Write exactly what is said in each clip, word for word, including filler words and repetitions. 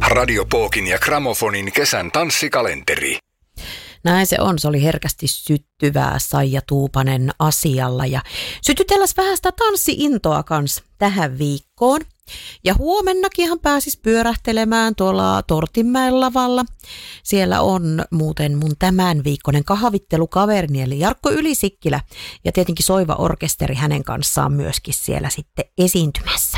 Radio Pookin ja Gramofonin kesän tanssikalenteri. Näin se on. Se oli herkästi syttyvää Saija Tuupanen asialla ja sytytelläs vähän sitä tanssi-intoa kans tähän viikkoon. Ja huomennakin hän pääsisi pyörähtelemään tuolla Tortinmäen lavalla. Siellä on muuten mun tämän viikkoinen kahvittelukaverini eli Jarkko Ylisikkilä ja tietenkin soiva orkesteri hänen kanssaan myöskin siellä sitten esiintymässä.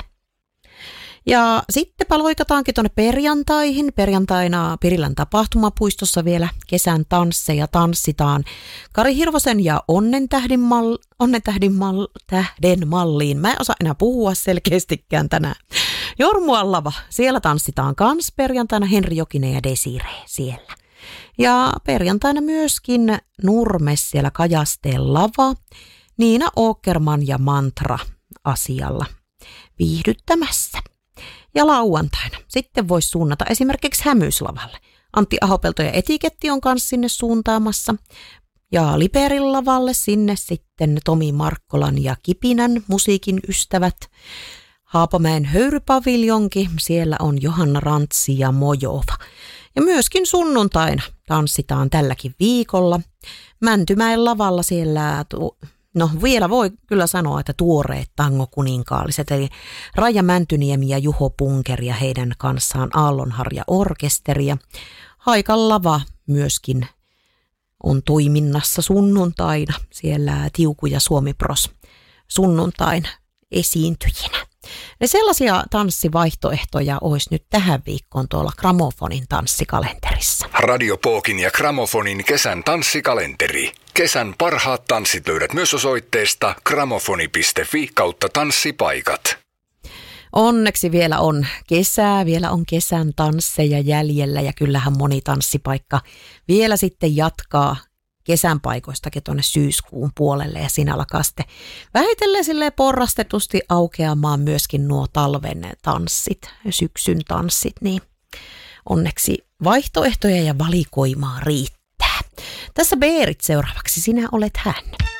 Ja sittenpä loikataankin tuonne perjantaihin. Perjantaina Pirilän tapahtumapuistossa vielä kesän tansseja tanssitaan Kari Hirvosen ja Onnentähdin, mal, Onnentähdin mal, tähden malliin. Mä en osaa enää puhua selkeästikään tänään. Jormuan lava. Siellä tanssitaan kans perjantaina Henri Jokinen ja Desiree siellä. Ja perjantaina myöskin Nurmes siellä Kajasteen lava. Niina Åkerman ja Mantra asialla viihdyttämässä. Ja lauantaina sitten voisi suunnata esimerkiksi Hämyyslavalle. Antti Ahopelto ja Etiketti on kanssa sinne suuntaamassa. Ja Liperin lavalle sinne sitten Tomi Markkolan ja Kipinän musiikin ystävät. Haapamäen höyrypaviljonki, siellä on Johanna Rantsi ja Mojova. Ja myöskin sunnuntaina tanssitaan tälläkin viikolla. Mäntymäen lavalla siellä... Tu- No vielä voi kyllä sanoa, että tuoreet tangokuninkaalliset, eli Raija Mäntyniemi ja Juho Punker ja heidän kanssaan Aallonharja orkesteria. Haikan lava myöskin on toiminnassa sunnuntaina, siellä Tiuku ja Suomi Pros sunnuntain esiintyjinä. Ne sellaisia tanssivaihtoehtoja olisi nyt tähän viikkoon tuolla Gramofonin tanssikalenterissa. Radio Pookin ja Gramofonin kesän tanssikalenteri. Kesän parhaat tanssit löydät myös osoitteesta gramofoni piste fi kautta tanssipaikat. Onneksi vielä on kesää, vielä on kesän tansseja jäljellä ja kyllähän moni tanssipaikka vielä sitten jatkaa kesän paikoistakin tuonne syyskuun puolelle ja siinä alkaa sitten vähitellen silleen porrastetusti aukeamaan myöskin nuo talven tanssit, syksyn tanssit, niin onneksi vaihtoehtoja ja valikoimaa riittää. Tässä Beerit seuraavaksi, sinä olet hän.